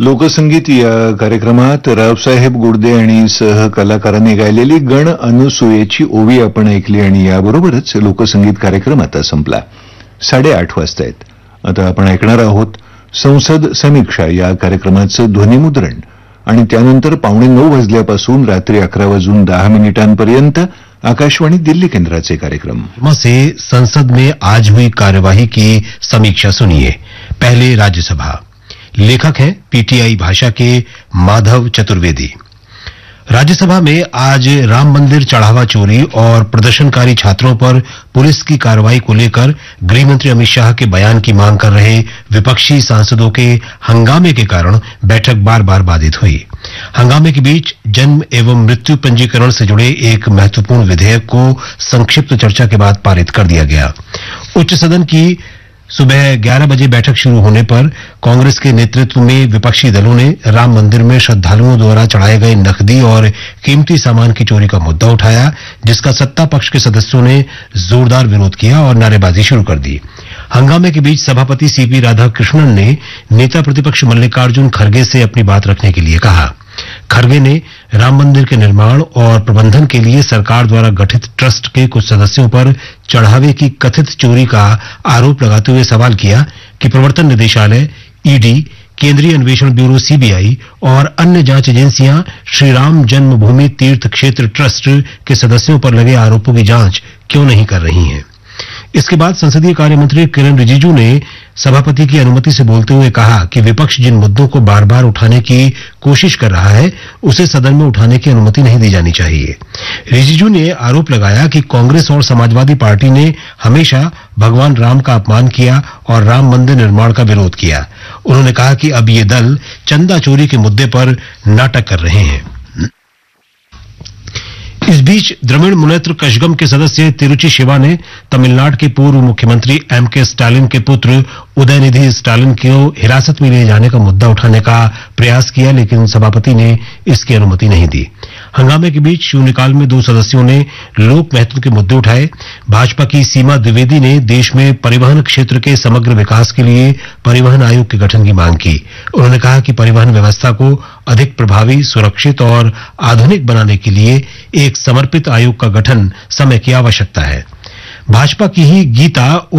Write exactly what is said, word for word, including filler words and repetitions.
लोकसंगीत या कार्यक्रमात रावसाहेब गुडदे आणि सह कलाकारांनी गायलेली गण अनुसूयेची ओवी आपण ऐकली आणि याबरोबरच लोकसंगीत कार्यक्रम आता संपला. साडेआठ वाजता आहेत. आता आपण ऐकणार आहोत संसद समीक्षा या कार्यक्रमाचं ध्वनिमुद्रण आणि त्यानंतर पावणे नऊ वाजल्यापासून रात्री अकरा वाजून दहा मिनिटांपर्यंत आकाशवाणी दिल्ली केंद्राचे कार्यक्रम. से संसद में आज हुई कार्यवाही की समीक्षा सुनिए. पहले राज्यसभा. लेखक हैं पीटीआई भाषा के माधव चतुर्वेदी. राज्यसभा में आज राम मंदिर चढ़ावा चोरी और प्रदर्शनकारी छात्रों पर पुलिस की कार्रवाई को लेकर गृहमंत्री अमित शाह के बयान की मांग कर रहे विपक्षी सांसदों के हंगामे के कारण बैठक बार बार बाधित हुई. हंगामे के बीच जन्म एवं मृत्यु पंजीकरण से जुड़े एक महत्वपूर्ण विधेयक को संक्षिप्त चर्चा के बाद पारित कर दिया गया. उच्च सदन की सुबह ग्यारह बजे बैठक शुरू होने पर कांग्रेस के नेतृत्व में विपक्षी दलों ने राम मंदिर में श्रद्धालुओं द्वारा चढ़ाए गए नकदी और कीमती सामान की चोरी का मुद्दा उठाया, जिसका सत्ता पक्ष के सदस्यों ने जोरदार विरोध किया और नारेबाजी शुरू कर दी. हंगामे के बीच सभापति सीपी राधाकृष्णन ने नेता प्रतिपक्ष मल्लिकार्जुन खड़गे से अपनी बात रखने के लिए कहा. खड़गे ने राम मंदिर के निर्माण और प्रबंधन के लिए सरकार द्वारा गठित ट्रस्ट के कुछ सदस्यों पर चढ़ावे की कथित चोरी का आरोप लगाते हुए सवाल किया कि प्रवर्तन निदेशालय, ईडी, केंद्रीय अन्वेषण ब्यूरो सीबीआई और अन्य जांच एजेंसियां श्रीराम जन्मभूमि तीर्थ क्षेत्र ट्रस्ट के सदस्यों पर लगे आरोपों की जांच क्यों नहीं कर रही हैं. इसके बाद संसदीय कार्य मंत्री किरेन रिजिजू ने सभापति की अनुमति से बोलते हुए कहा कि विपक्ष जिन मुद्दों को बार बार उठाने की कोशिश कर रहा है उसे सदन में उठाने की अनुमति नहीं दी जानी चाहिए. रिजिजू ने आरोप लगाया कि कांग्रेस और समाजवादी पार्टी ने हमेशा भगवान राम का अपमान किया और राम मंदिर निर्माण का विरोध किया. उन्होंने कहा कि अब ये दल चंदा चोरी के मुद्दे पर नाटक कर रहे हैं. इस बीच द्रविड़ मुनेत्र कषगम के सदस्य तिरुचि शिवा ने तमिलनाडु के पूर्व मुख्यमंत्री एम के स्टालिन के पुत्र उदयनिधि स्टालिन को हिरासत में ले जाने का मुद्दा उठाने का प्रयास किया, लेकिन सभापति ने इसकी अनुमति नहीं दी. हंगामे के बीच शून्यकाल में दो सदस्यों ने लोक महत्व के मुद्दे उठाए. भाजपा की सीमा द्विवेदी ने देश में परिवहन क्षेत्र के समग्र विकास के लिए परिवहन आयोग के गठन की मांग की. उन्होंने कहा कि परिवहन व्यवस्था को अधिक प्रभावी, सुरक्षित और आधुनिक बनाने के लिए एक समर्पित आयोग का गठन समय की आवश्यकता है. भाजपा की ही गीता